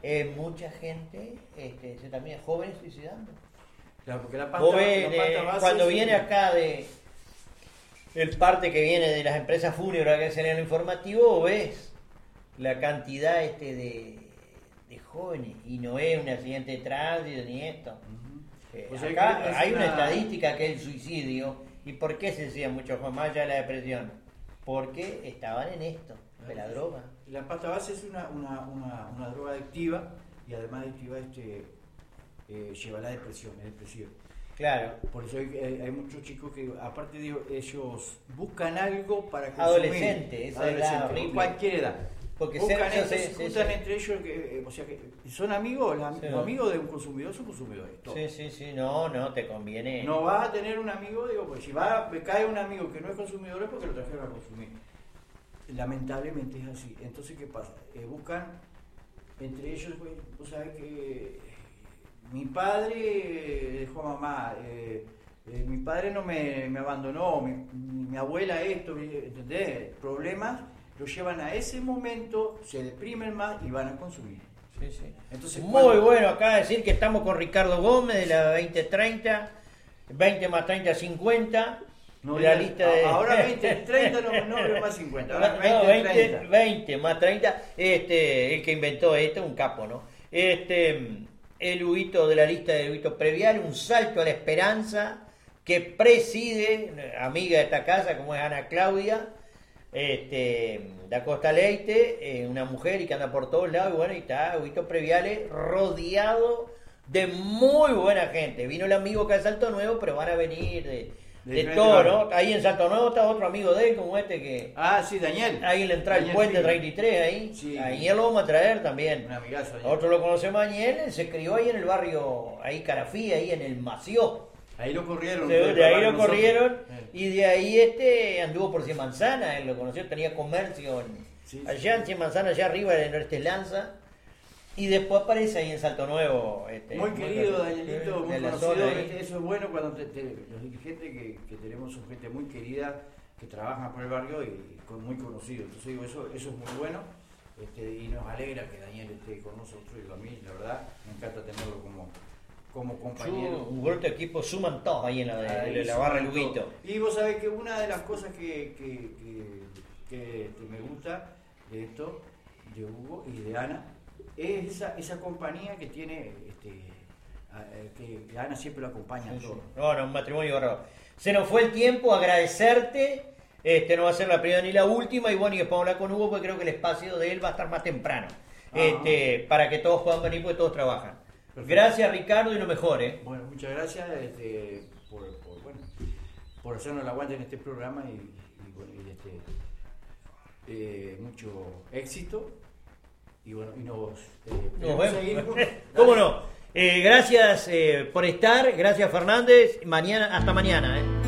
mucha gente se termina, jóvenes suicidando. Claro, porque la Vos pasta, ves, la pasta base cuando es viene acá de el parte que viene de las empresas fúnebres que hacen en el informativo, vos ves la cantidad de jóvenes, y no es un accidente de tránsito ni esto. Pues Acá hay una estadística que es el suicidio. ¿Y por qué se decía mucho más allá de la depresión? Porque estaban en esto, de la droga. La pasta base es una droga adictiva, y además adictiva lleva a la depresión, es depresivo. Claro. Por eso hay muchos chicos que, aparte de ellos buscan algo para consumir. Adolescente, esa es la horrible. Cualquier edad. Porque buscan se juntan entre ellos, o sea que son amigos, los amigos de un consumidor son consumidores. Todo. Sí, no te conviene. No vas a tener un amigo, digo, pues si cae un amigo que no es consumidor es porque lo trajeron a consumir. Lamentablemente es así. Entonces, ¿qué pasa? Buscan entre ellos, pues, vos sabés que mi padre dejó a mamá, mi padre no me abandonó, mi abuela esto, ¿entendés? Problemas lo llevan a ese momento, se deprimen más y van a consumir. Sí. Entonces, muy bueno acá decir que estamos con Ricardo Gómez de la 2030, 20 más 30, 50. No, la lista de... Ahora 20, 30 no más 50. Ahora 20 más 30. El que inventó un capo, ¿no? El Huguito de la lista de Huguito Previal, un salto a la esperanza que preside, amiga de esta casa, como es Ana Claudia, da Costa Leite, una mujer y que anda por todos lados, y bueno, y está Huguito Previales rodeado de muy buena gente. Vino el amigo acá de Salto Nuevo, pero van a venir de todo, ¿no? Ahí en Salto Nuevo está otro amigo de él, como que... sí, Daniel. Ahí le entra el puente 33, ahí. Sí. Ahí lo vamos a traer también. Un amigazo. Nosotros lo conocemos a Daniel, se crió ahí en el barrio, ahí Carafí, ahí en el Mació. Ahí lo corrieron. De ahí lo corrieron, y de ahí anduvo por Cien Manzanas, él lo conoció, tenía comercio allá en Cien Manzanas, allá arriba en Norte Lanza. Y después aparece ahí en Salto Nuevo. Muy querido, Danielito, muy conocido. Eso es bueno cuando los dirigentes que tenemos son gente muy querida, que trabajan por el barrio y muy conocido. Entonces digo, eso es muy bueno, y nos alegra que Daniel esté con nosotros, y a mí, la verdad, me encanta tenerlo como compañero. Un grupo de equipo suman todos ahí en la barra del Huguito. Y vos sabés que una de las cosas que me gusta de esto, de Hugo y de Ana, es esa compañía que tiene, que Ana siempre lo acompaña a todos. No, un matrimonio bárbaro. Se nos fue el tiempo, agradecerte, no va a ser la primera ni la última, y bueno, y después hablar con Hugo, porque creo que el espacio de él va a estar más temprano, para que todos puedan venir, porque todos trabajan. Perfecto. Gracias, Ricardo, y lo mejor, Bueno, muchas gracias por hacernos el aguante en este programa, y mucho éxito. Y bueno, nos vemos. ¿Cómo no? Gracias por estar, gracias Fernández. Hasta mañana.